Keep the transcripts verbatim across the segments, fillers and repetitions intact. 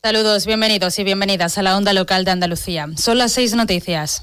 Saludos, bienvenidos y bienvenidas a la Onda Local de Andalucía. Son las seis noticias.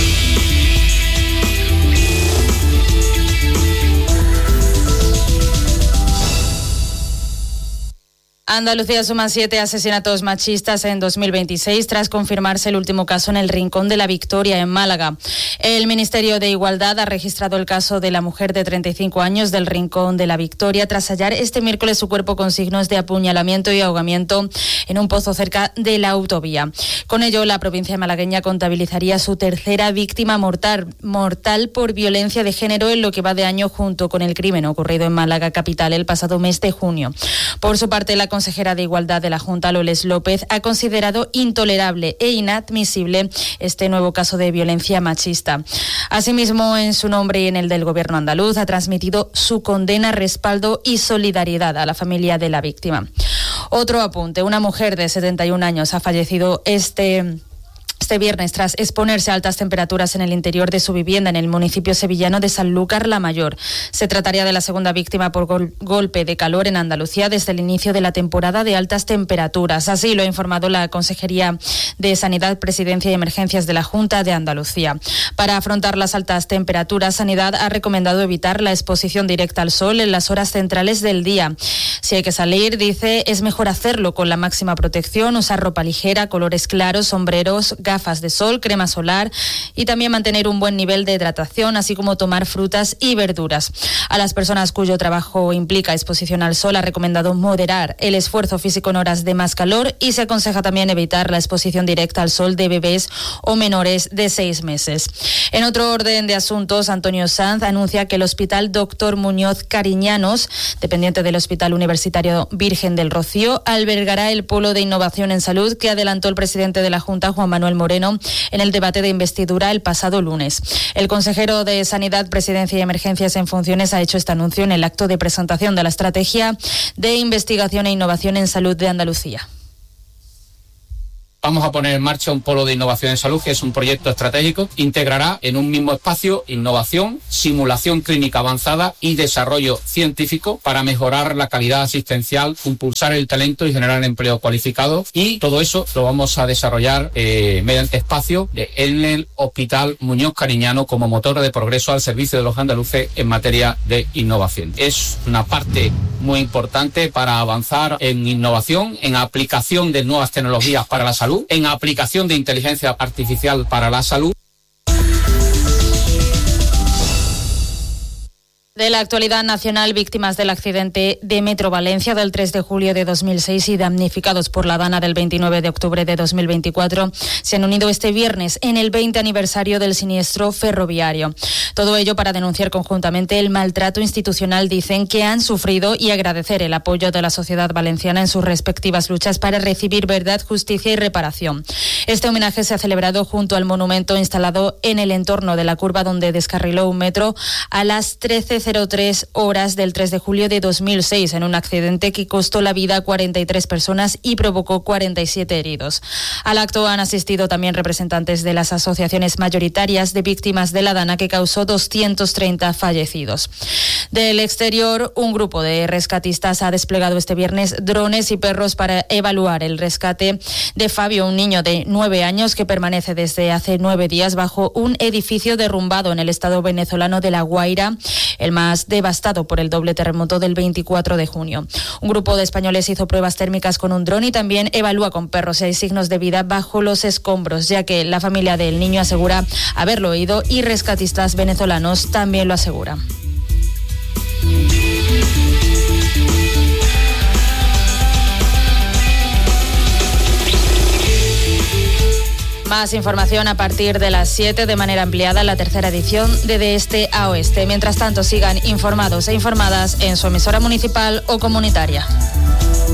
Andalucía suma siete asesinatos machistas en dos mil veintiséis tras confirmarse el último caso en el Rincón de la Victoria, en Málaga. El Ministerio de Igualdad ha registrado el caso de la mujer de treinta y cinco años del Rincón de la Victoria tras hallar este miércoles su cuerpo con signos de apuñalamiento y ahogamiento en un pozo cerca de la autovía. Con ello, la provincia malagueña contabilizaría su tercera víctima mortal, mortal por violencia de género en lo que va de año, junto con el crimen ocurrido en Málaga capital el pasado mes de junio. Por su parte, la consejera de Igualdad de la Junta, Loles López, ha considerado intolerable e inadmisible este nuevo caso de violencia machista. Asimismo, en su nombre y en el del Gobierno andaluz, ha transmitido su condena, respaldo y solidaridad a la familia de la víctima. Otro apunte: una mujer de setenta y un años ha fallecido este... Este viernes, tras exponerse a altas temperaturas en el interior de su vivienda en el municipio sevillano de Sanlúcar la Mayor. Se trataría de la segunda víctima por gol- golpe de calor en Andalucía desde el inicio de la temporada de altas temperaturas. Así lo ha informado la Consejería de Sanidad, Presidencia y Emergencias de la Junta de Andalucía. Para afrontar las altas temperaturas, Sanidad ha recomendado evitar la exposición directa al sol en las horas centrales del día. Si hay que salir, dice, es mejor hacerlo con la máxima protección, usar ropa ligera, colores claros, sombreros, gafas de sol, crema solar y también mantener un buen nivel de hidratación, así como tomar frutas y verduras. A las personas cuyo trabajo implica exposición al sol ha recomendado moderar el esfuerzo físico en horas de más calor y se aconseja también evitar la exposición directa al sol de bebés o menores de seis meses. En otro orden de asuntos, Antonio Sanz anuncia que el Hospital Doctor Muñoz Cariñanos, dependiente del Hospital Universitario Virgen del Rocío, albergará el polo de innovación en salud que adelantó el presidente de la Junta, Juan Manuel Moreno, en el debate de investidura el pasado lunes. El consejero de Sanidad, Presidencia y Emergencias en funciones ha hecho este anuncio en el acto de presentación de la Estrategia de Investigación e Innovación en Salud de Andalucía. Vamos a poner en marcha un polo de innovación en salud, que es un proyecto estratégico. Integrará en un mismo espacio innovación, simulación clínica avanzada y desarrollo científico para mejorar la calidad asistencial, impulsar el talento y generar empleo cualificado. Y todo eso lo vamos a desarrollar eh, mediante espacio de, en el Hospital Muñoz Cariñano como motor de progreso al servicio de los andaluces en materia de innovación. Es una parte muy importante para avanzar en innovación, en aplicación de nuevas tecnologías para la salud, en aplicación de inteligencia artificial para la salud. De la actualidad nacional, víctimas del accidente de Metro Valencia del tres de julio de dos mil seis y damnificados por la Dana del veintinueve de octubre de dos mil veinticuatro se han unido este viernes en el veinte aniversario del siniestro ferroviario. Todo ello para denunciar conjuntamente el maltrato institucional, dicen, que han sufrido y agradecer el apoyo de la sociedad valenciana en sus respectivas luchas para recibir verdad, justicia y reparación. Este homenaje se ha celebrado junto al monumento instalado en el entorno de la curva donde descarriló un metro a las trece cero tres horas del tres de julio de dos mil seis en un accidente que costó la vida a cuarenta y tres personas y provocó cuarenta y siete heridos. Al acto han asistido también representantes de las asociaciones mayoritarias de víctimas de la Dana, que causó doscientos treinta fallecidos. Del exterior, un grupo de rescatistas ha desplegado este viernes drones y perros para evaluar el rescate de Fabio, un niño de nueve años que permanece desde hace nueve días bajo un edificio derrumbado en el estado venezolano de La Guaira, el más devastado por el doble terremoto del veinticuatro de junio. Un grupo de españoles hizo pruebas térmicas con un dron y también evalúa con perros si hay signos de vida bajo los escombros, ya que la familia del niño asegura haberlo oído y rescatistas venezolanos también lo aseguran. Más información a partir de las siete de manera ampliada en la tercera edición de De Este a Oeste. Mientras tanto, sigan informados e informadas en su emisora municipal o comunitaria.